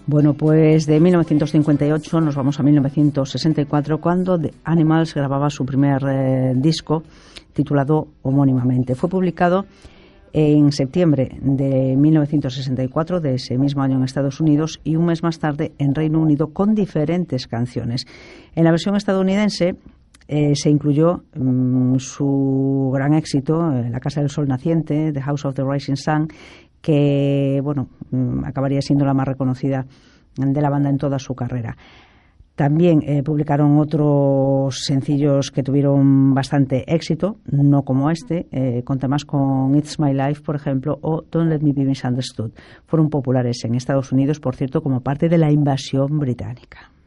Bueno, pues de 1958 nos vamos a 1964, cuando The Animals grababa su primer disco, titulado homónimamente. Fue publicado en septiembre de 1964, de ese mismo año en Estados Unidos, y un mes más tarde en Reino Unido, con diferentes canciones. En la versión estadounidense se incluyó su gran éxito, La Casa del Sol Naciente, The House of the Rising Sun, que acabaría siendo la más reconocida de la banda en toda su carrera. También publicaron otros sencillos que tuvieron bastante éxito, no como este, con temas con It's My Life, por ejemplo, o Don't Let Me Be Misunderstood. Fueron populares en Estados Unidos, por cierto, como parte de la invasión británica.